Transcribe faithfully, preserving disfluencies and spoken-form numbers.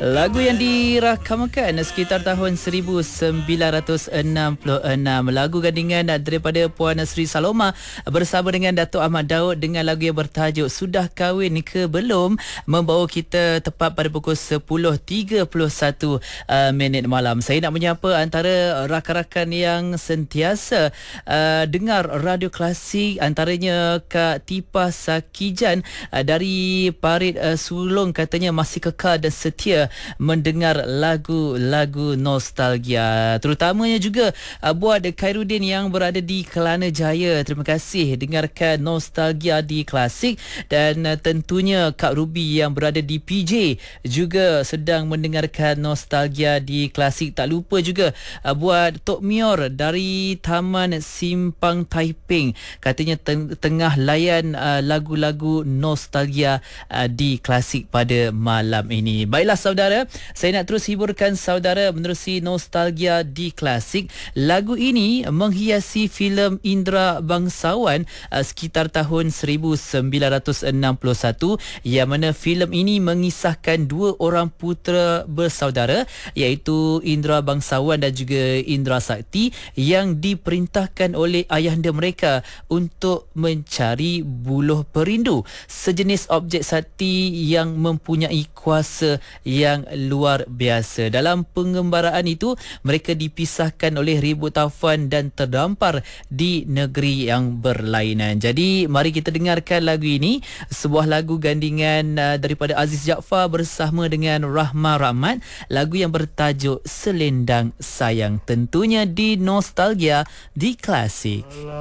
Lagu yang dirakamkan sekitar tahun seribu sembilan ratus enam puluh enam. Lagu gandingan daripada Puan Sri Saloma bersama dengan Datuk Ahmad Daud dengan lagu yang bertajuk Sudah Kahwin ke Belum, membawa kita tepat pada pukul sepuluh tiga puluh satu uh, minit malam. Saya nak menyapa antara rakan-rakan yang sentiasa uh, dengar radio klasik, antaranya Kak Tipa Sakijan uh, dari Parit uh, Sulong, katanya masih kekal dan setia mendengar lagu-lagu nostalgia. Terutamanya juga uh, buat Khairuddin yang berada di Kelana Jaya. Terima kasih dengarkan nostalgia di klasik, dan uh, tentunya Kak Ruby yang berada di P J juga sedang mendengarkan nostalgia di klasik. Tak lupa juga uh, buat Tok Mior dari Taman Simpang Taiping, katanya teng- tengah layan uh, lagu-lagu nostalgia uh, di klasik pada malam ini. Baiklah saudara, saya nak terus hiburkan saudara menerusi nostalgia di klasik. Lagu ini menghiasi filem Indra Bangsawan uh, sekitar tahun seribu sembilan ratus enam puluh satu, yang mana filem ini mengisahkan dua orang putera bersaudara, iaitu Indra Bangsawan dan juga Indra Sakti, yang diperintahkan oleh ayahanda mereka untuk mencari buluh perindu, sejenis objek sakti yang mempunyai kuasa yang luar biasa. Dalam pengembaraan itu, mereka dipisahkan oleh ribut taufan dan terdampar di negeri yang berlainan. Jadi mari kita dengarkan lagu ini, sebuah lagu gandingan uh, daripada Aziz Jaafar bersama dengan Rahma Rahmat, lagu yang bertajuk Selendang Sayang, tentunya di nostalgia di klasik.